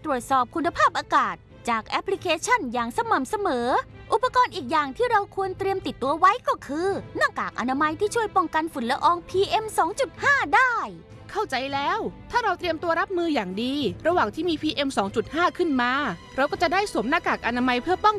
ตรวจสอบคุณภาพอากาศจากแอปพลิเคชันอย่างสม่ำเสมออุปกรณ์อีกอย่างที่เราควรเตรียมติดตัวไว้ก็คือหน้ากากอนามัยที่ช่วยป้องกันฝุ่นละออง PM 2.5 ได้เข้าใจแล้วถ้าเราเตรียมตัวรับมืออย่างดีระหว่างที่มี PM 2.5 ขึ้นมาเราก็จะได้สวมหน้ากากอนามัยเพื่อป้อง